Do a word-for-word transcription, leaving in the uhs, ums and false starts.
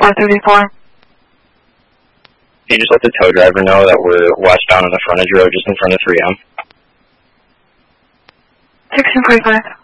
four thirty-four. Can you just let the tow driver know that we're watched down on the frontage road just in front of three M? sixteen forty-five.